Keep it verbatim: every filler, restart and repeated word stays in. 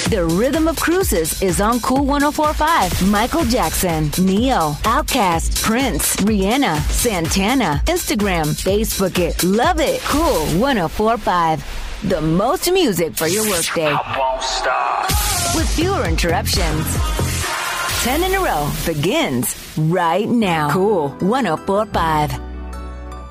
The Rhythm of Cruises is on Cool one oh four point five. Michael Jackson, Neo, Outkast, Prince, Rihanna, Santana. Instagram, Facebook it. Love it. Cool one oh four point five. The most music for your workday. I won't stop. With fewer interruptions. Ten in a row begins right now. Cool one oh four point five.